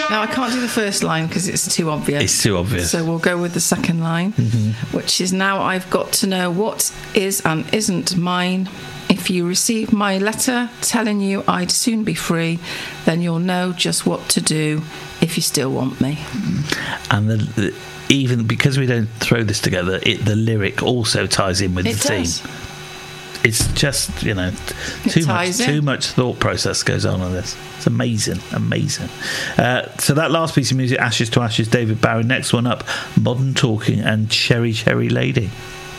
Now, I can't do the first line because it's too obvious. It's too obvious. So we'll go with the second line, which is, now I've got to know what is and isn't mine. If you receive my letter telling you I'd soon be free, then you'll know just what to do if you still want me. And even because we don't throw this together, the lyric also ties in with the theme. It's just, too much thought process goes on this. It's amazing. So that last piece of music, Ashes to Ashes, David Bowie. Next one up, Modern Talking and Cherry Cherry Lady.